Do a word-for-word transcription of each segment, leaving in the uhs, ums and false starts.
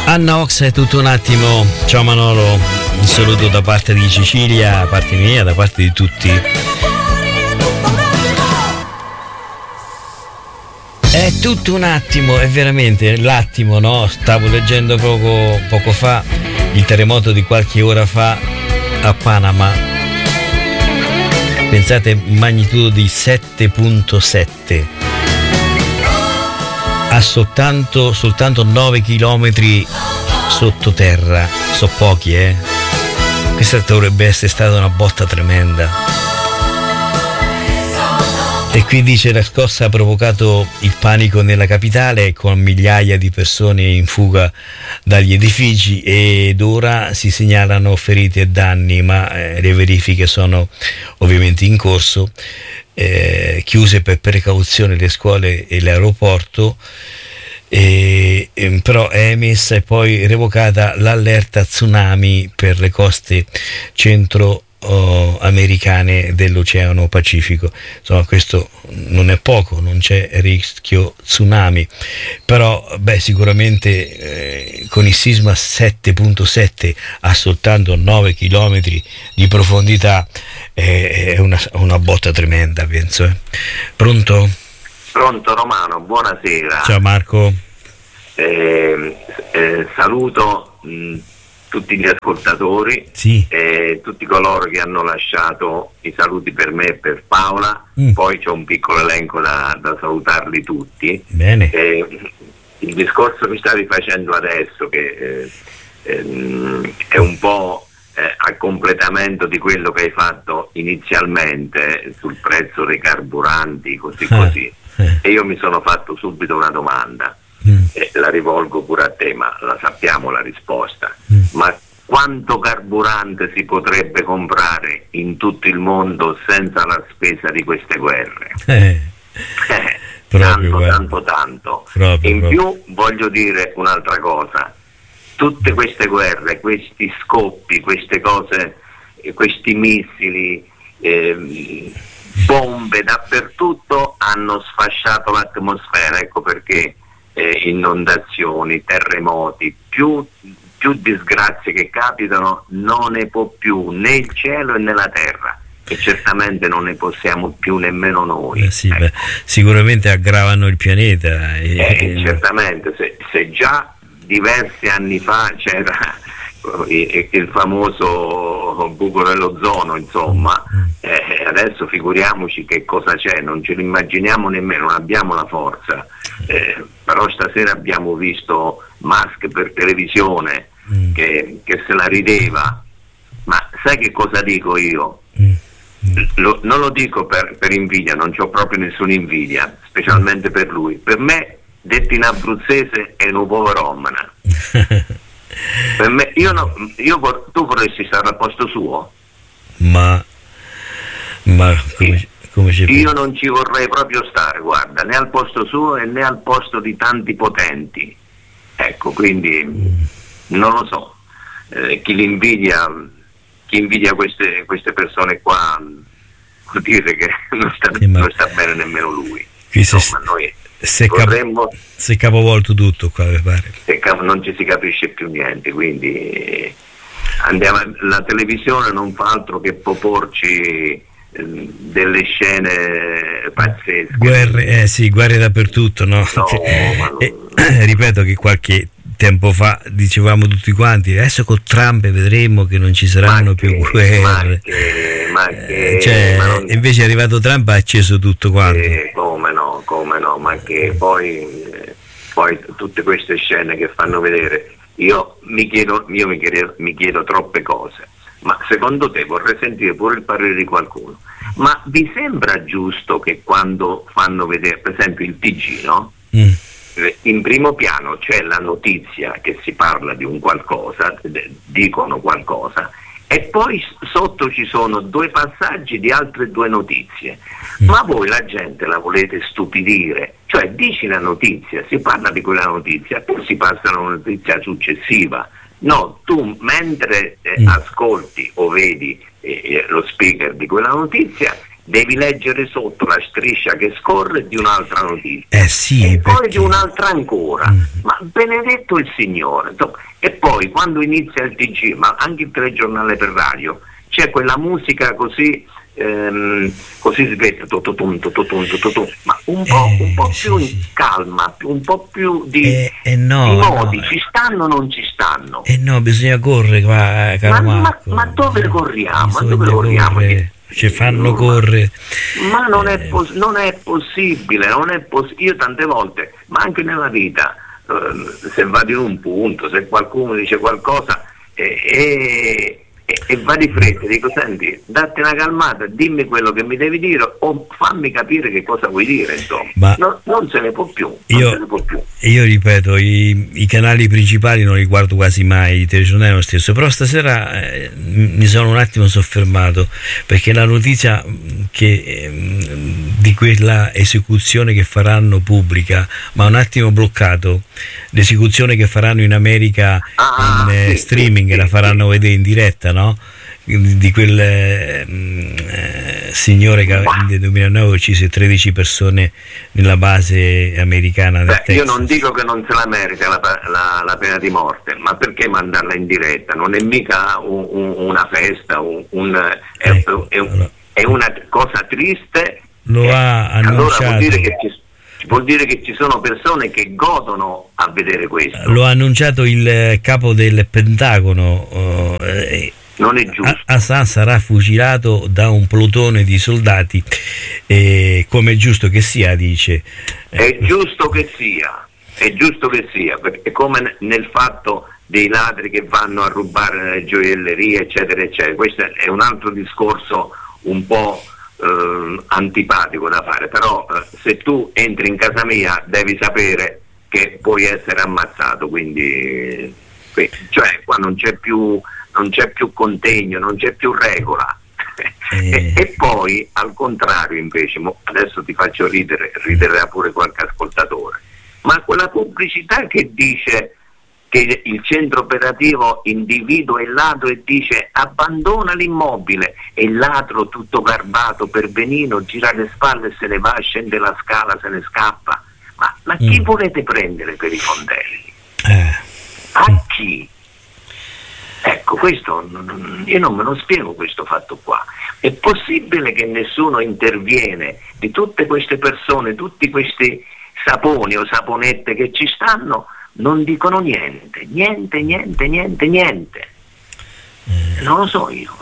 Anna Ox è tutto un attimo. Ciao Manolo, un saluto da parte di Cecilia, da parte mia, da parte di tutti. È tutto un attimo, è veramente l'attimo, no? Stavo leggendo poco, poco fa il terremoto di qualche ora fa a Panama. Pensate, magnitudo di sette virgola sette. Ha soltanto, soltanto nove chilometri sottoterra. So pochi, eh? Questa dovrebbe essere stata una botta tremenda. E qui dice: la scossa ha provocato il panico nella capitale, con migliaia di persone in fuga dagli edifici, ed ora si segnalano feriti e danni, ma eh, le verifiche sono ovviamente in corso. Eh, chiuse per precauzione le scuole e l'aeroporto, e, e, però è emessa e poi revocata l'allerta tsunami per le coste centro Oh, americane dell'Oceano Pacifico. Insomma, questo non è poco, non c'è rischio tsunami, però beh, sicuramente eh, con il sisma sette virgola sette a soltanto nove chilometri di profondità eh, è una, una botta tremenda, penso. Eh. Pronto? Pronto Romano, buonasera. Ciao Marco. Eh, eh, saluto mh, tutti gli ascoltatori, sì. E tutti coloro che hanno lasciato i saluti per me e per Paola. Mm. Poi c'è un piccolo elenco da, da salutarli tutti. Bene. Eh, il discorso che stavi facendo adesso, che eh, ehm, è un po' eh, a completamento di quello che hai fatto inizialmente sul prezzo dei carburanti, così così, eh. E io mi sono fatto subito una domanda. Mm. Eh, la rivolgo pure a te, ma la sappiamo la risposta. Mm. Ma quanto carburante si potrebbe comprare in tutto il mondo senza la spesa di queste guerre? Eh, eh, tanto, guarda. tanto, tanto. Proprio, in proprio. più voglio dire un'altra cosa: tutte queste guerre, questi scoppi, queste cose, questi missili, eh, bombe dappertutto hanno sfasciato l'atmosfera. Ecco perché Eh, inondazioni, terremoti, più, più disgrazie che capitano non ne può più né il cielo né la terra, e certamente non ne possiamo più nemmeno noi. Eh sì, ecco. beh, sicuramente aggravano il pianeta. E, eh, e... Certamente, se, se già diversi anni fa c'era il, il famoso buco dell'ozono, insomma, eh, adesso figuriamoci che cosa c'è, non ce lo immaginiamo nemmeno, non abbiamo la forza. Eh, però stasera abbiamo visto Musk per televisione mm. che, che se la rideva, ma sai che cosa dico io? Mm. Mm. Lo, non lo dico per, per invidia, non c'ho proprio nessuna invidia, specialmente per lui. Per me, detto in abruzzese, è un povero omana. Per me, io, no, io tu vorresti stare al posto suo? Ma, ma come... Sì. Io non ci vorrei proprio stare, guarda, né al posto suo e né al posto di tanti potenti. Ecco, quindi mm. non lo so. Eh, chi li invidia, chi invidia queste, queste persone qua, vuol dire che non sta, sì, non sta bene nemmeno lui. Insomma, noi se vorremmo, capo, se capovolto tutto qua, mi pare. Se capo, non ci si capisce più niente, quindi andiamo, la televisione non fa altro che proporci delle scene pazzesche, guerre, eh sì, guerre dappertutto, no? no non... eh, ripeto che qualche tempo fa dicevamo tutti quanti, adesso con Trump vedremo che non ci saranno che, più guerre, ma che, ma che, eh, cioè, ma non... invece è arrivato Trump, ha acceso tutto quanto. Eh, come no, come no, ma che poi, eh, poi tutte queste scene che fanno vedere, io mi chiedo, io mi chiedo, mi chiedo troppe cose. Ma secondo te, vorrei sentire pure il parere di qualcuno, ma vi sembra giusto che quando fanno vedere, per esempio il T G, no? Mm. In primo piano c'è la notizia che si parla di un qualcosa, dicono qualcosa, e poi sotto ci sono due passaggi di altre due notizie. Mm. Ma voi la gente la volete stupidire? Cioè dici la notizia, si parla di quella notizia, poi si passa a una notizia successiva. No, tu mentre eh, mm. ascolti o vedi eh, lo speaker di quella notizia, devi leggere sotto la striscia che scorre di un'altra notizia, eh sì, e perché... poi di un'altra ancora, mm. ma benedetto il Signore. E poi quando inizia il T G, ma anche il telegiornale per radio, c'è quella musica così ehm, così sveglia, ma un po', eh, un po' sì, più sì. calma, un po' più di, eh, eh no, di modi, no. ci stanno o non ci stanno? Eh no, bisogna correre qua, caro ma, Marco. Ma, ma dove corriamo? Ma Bisogna dove corriamo? correre. Ci fanno correre, ma non, eh. è pos- non è possibile, non è poss- io tante volte, ma anche nella vita, eh, se vado in un punto, se qualcuno dice qualcosa e, e, e va di fretta, dico senti, datti una calmata, dimmi quello che mi devi dire o fammi capire che cosa vuoi dire, insomma. Ma no, non se ne può più, non io, se ne può più. Io ripeto, i, i canali principali non li guardo quasi mai, i telegiornali lo stesso, però stasera eh, mi sono un attimo soffermato perché la notizia che, eh, di quella esecuzione che faranno pubblica ma un attimo bloccato, l'esecuzione che faranno in America ah, in eh, sì, streaming, sì, la faranno sì. vedere in diretta, no? Di quel eh, signore che nel duemilanove uccise tredici persone nella base americana del Beh, Texas. io non dico che non se la merita la, la, la pena di morte, ma perché mandarla in diretta? Non è mica un, un, una festa, un, un, ecco, è, allora, è una cosa triste. Lo eh, ha annunciato. Allora vuol dire che ci, vuol dire che ci sono persone che godono a vedere questo. Lo ha annunciato il capo del Pentagono. Eh, Non è giusto. Hassan sarà fucilato da un plotone di soldati, eh, come è giusto che sia, dice. È giusto che sia, è giusto che sia, perché come nel fatto dei ladri che vanno a rubare nelle gioiellerie, eccetera, eccetera. Questo è un altro discorso un po' eh, antipatico da fare, però eh, se tu entri in casa mia devi sapere che puoi essere ammazzato, quindi, cioè qua non c'è più... non c'è più contegno, non c'è più regola. Eh. e, e poi al contrario invece, adesso ti faccio ridere, riderà pure qualche ascoltatore, ma quella pubblicità che dice che il centro operativo individua il ladro e dice abbandona l'immobile e il ladro tutto garbato per benino gira le spalle e se ne va, scende la scala, se ne scappa, ma, ma chi mm. volete prendere per i fondelli? Eh. A chi? Ecco, questo io non me lo spiego, questo fatto qua. È possibile che nessuno interviene di tutte queste persone, tutti questi saponi o saponette che ci stanno, non dicono niente, niente, niente, niente, niente. Non lo so io,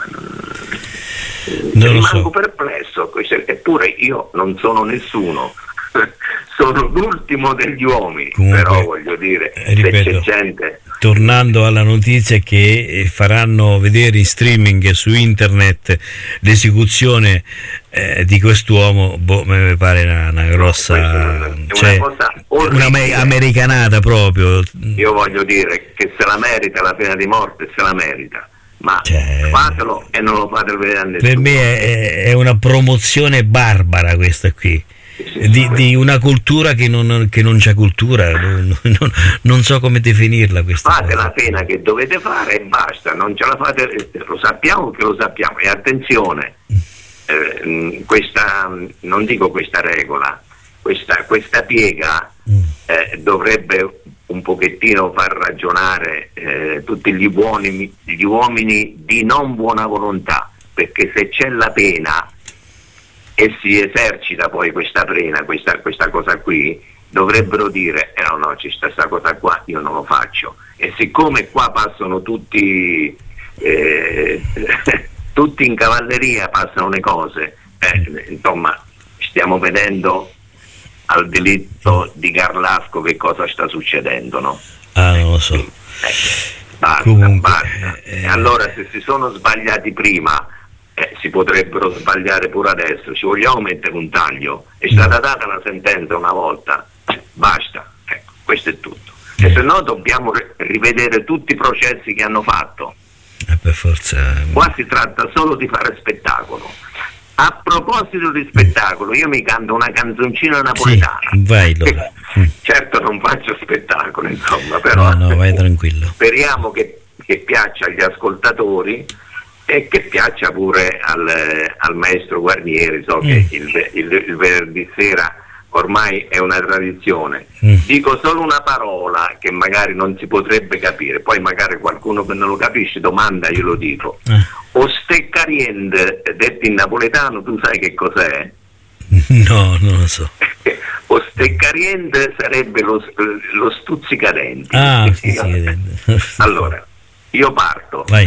non rimango so. perplesso, eppure io non sono nessuno. Sono l'ultimo degli uomini. Comunque, però voglio dire, ripeto, se c'è gente... tornando alla notizia che faranno vedere in streaming su internet l'esecuzione eh, di quest'uomo, boh, mi pare una, una grossa, no, cioè, una, cosa una me- americanata proprio. Io voglio dire che se la merita la pena di morte, se la merita, ma cioè, fatelo e non lo fate vedere a nessuno. Per me è, è una promozione barbara questa qui. Di, di una cultura che non, che non c'è cultura, non, non, non so come definirla questa fate cosa. La pena che dovete fare e basta, non ce la fate, lo sappiamo che lo sappiamo, e attenzione, eh, questa, non dico questa regola, questa, questa piega eh, dovrebbe un pochettino far ragionare eh, tutti gli uomini, gli uomini di non buona volontà, perché se c'è la pena e si esercita poi questa pena, questa, questa cosa qui, dovrebbero dire eh no no, c'è questa cosa qua, io non lo faccio. E siccome qua passano tutti eh, tutti in cavalleria, passano le cose, eh, insomma stiamo vedendo al delitto di Garlasco che cosa sta succedendo, no? Ah, non lo so. Eh, basta, Comunque, basta. Eh, e allora se si sono sbagliati prima, Eh, si potrebbero sbagliare pure adesso, ci vogliamo mettere un taglio, è stata data una sentenza una volta, basta, ecco, questo è tutto, e se no dobbiamo rivedere tutti i processi che hanno fatto, eh, per forza. Qua si tratta solo di fare spettacolo. A proposito di spettacolo, io mi canto una canzoncina napoletana. Sì, vai allora. Certo non faccio spettacolo, insomma, però no, no, vai tranquillo. Speriamo che, che piaccia agli ascoltatori. e che piaccia pure al, al maestro Guarnieri. So mm. che il, il, il venerdì sera ormai è una tradizione. Mm. Dico solo una parola che magari non si potrebbe capire, poi magari qualcuno che non lo capisce domanda, io lo dico. Eh. Osteccariende, detto in napoletano, tu sai che cos'è? No, non lo so. Osteccariende sarebbe lo, lo stuzzicadenti. Ah, stuzzicadenti. Allora, io parto. Vai.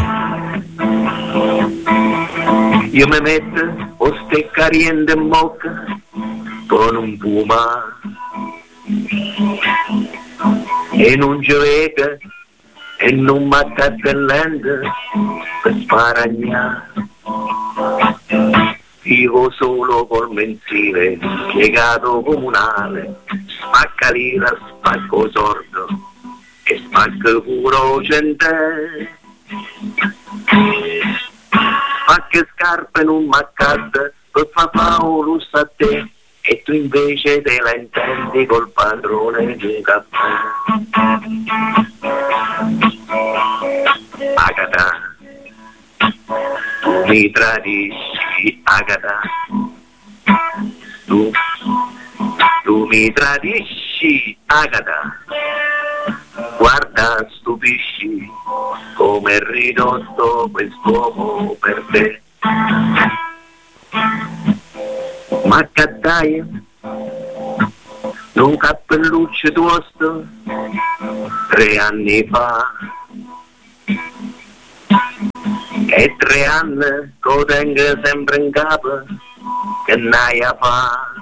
Io mi metto osteccariende in bocca con un puma e non ci vedo e non mi accattellente per sparagnare. Vivo solo col mensile piegato comunale, spacca lira, spacco sordo e spacca puro cente. Spacca scarpe non m'accadde per fa Paolo a te, e tu invece te la intendi col padrone di un caffè. Agata, tu mi tradisci, Agata, tu, tu mi tradisci, Agata, guarda stupisci come è ridotto quest'uomo per te. Ma cattai un cappelluccio tosto tre anni fa, e tre anni lo tengo sempre in capo, che naia fa.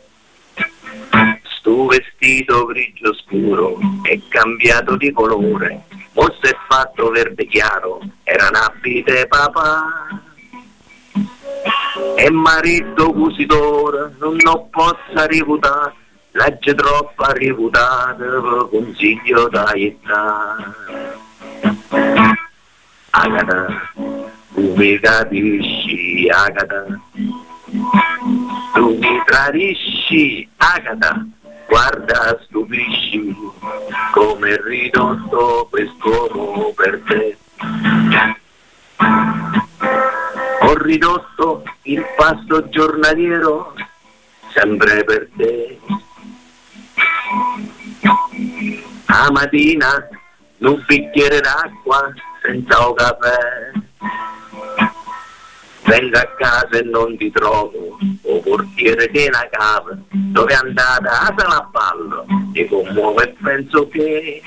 Sto vestito grigio scuro è cambiato di colore, mo s'è fatto verde chiaro, era un abite papà. E marito cucitore non lo posso rivutare, legge troppo rivutata per consiglio da ittare. Agata, tu mi capisci, Agata, tu mi tradisci, Agata, guarda stupisci come è ridotto quest'uomo per te. Ho ridotto il pasto giornaliero sempre per te. A mattina un bicchiere d'acqua senza un caffè. Vengo a casa e non ti trovo, o portiere che la cava, dove è andata a sala a ballo, ti commuovo e penso che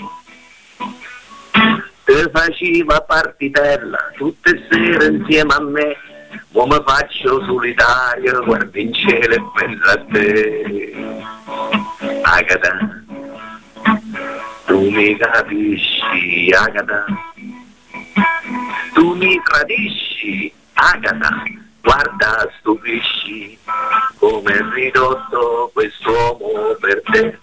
te faceva partitella tutte le sere insieme a me, mo mi faccio solitario, guardo in cielo e penso a te. Agata, tu mi capisci, Agata, tu mi tradisci, Agata, guarda stupisci come è ridotto quest'uomo per te.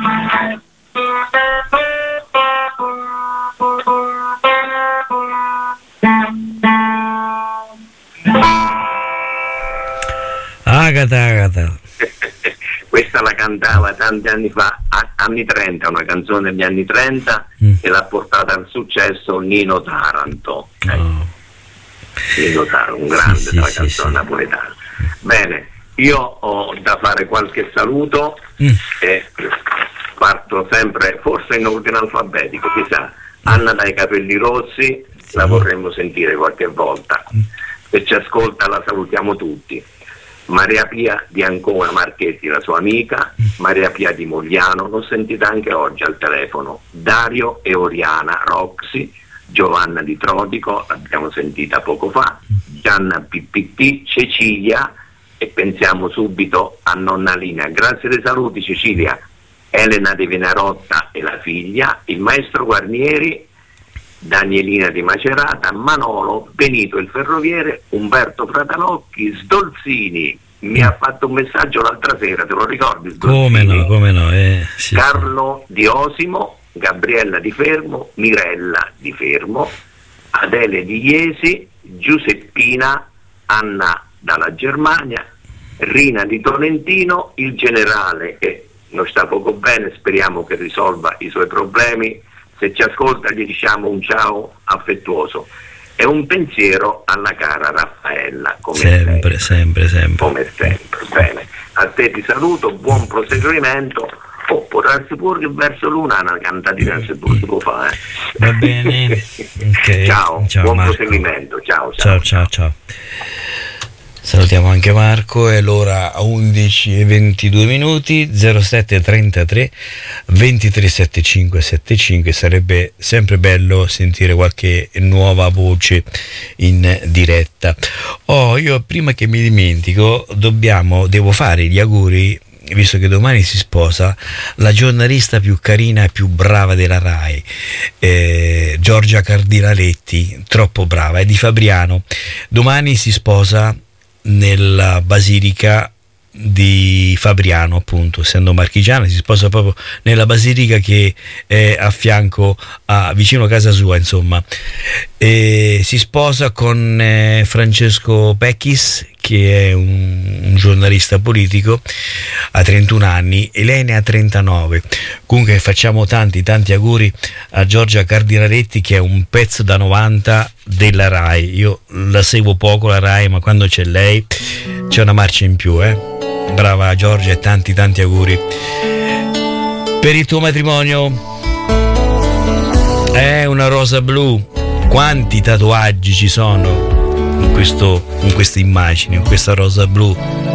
Agata, Agata. Questa la cantava tanti anni fa, anni trenta, una canzone degli anni trenta, mm. e l'ha portata al successo Nino Taranto. Oh. Nino Taranto, un grande sì, della sì, canzone sì, napoletana. Bene, io ho da fare qualche saluto mm. e parto sempre, forse in ordine alfabetico, chissà. Anna dai capelli rossi, sì. La vorremmo sentire qualche volta. Mm. Se ci ascolta la salutiamo tutti. Maria Pia di Ancona Marchetti, la sua amica, Maria Pia di Mogliano, l'ho sentita anche oggi al telefono, Dario e Oriana Roxy, Giovanna di Trodico, l'abbiamo sentita poco fa, Gianna P P T, Cecilia, e pensiamo subito a nonna Lina. Grazie dei saluti Cecilia, Elena di Venarotta e la figlia, il maestro Guarnieri, Danielina di Macerata, Manolo, Benito il ferroviere, Umberto Fratalocchi, Sdolzini, mi ha fatto un messaggio l'altra sera, te lo ricordi? Sdolzini? Come no, come no. Eh, sì, Carlo sì. Di Osimo, Gabriella di Fermo, Mirella di Fermo, Adele di Iesi, Giuseppina, Anna dalla Germania, Rina di Tolentino, il generale che non sta poco bene, speriamo che risolva i suoi problemi. Se ci ascolta gli diciamo un ciao affettuoso. e un pensiero alla cara Raffaella, come sempre, sempre, sempre. Come sempre. Bene, a te ti saluto, buon proseguimento. Oh, può darsi pure che verso l'una una cantatina se si può fare. Va bene. Okay. Ciao, ciao, buon Marco. proseguimento. Ciao, ciao, ciao, ciao. Salutiamo anche Marco, è l'ora undici e ventidue minuti, zero sette trentatré ventitré settantacinque settantacinque. Sarebbe sempre bello sentire qualche nuova voce in diretta. Oh, io prima che mi dimentico dobbiamo, devo fare gli auguri, visto che domani si sposa la giornalista più carina e più brava della RAI, eh, Giorgia Cardinaletti, troppo brava, è di Fabriano. Domani si sposa nella basilica di Fabriano, appunto, essendo marchigiana si sposa proprio nella basilica che è a fianco, a, vicino a casa sua, insomma, e si sposa con eh, Francesco Pecchis, che è un, un giornalista politico, ha trentuno anni e lei ne ha trentanove. Comunque facciamo tanti tanti auguri a Giorgia Cardinaletti, che è un pezzo da novanta della RAI. Io la seguo poco la RAI, ma quando c'è lei c'è una marcia in più, eh? Brava Giorgia, e tanti tanti auguri per il tuo matrimonio. È una rosa blu. Quanti tatuaggi ci sono in questo, in questa immagine, in questa rosa blu.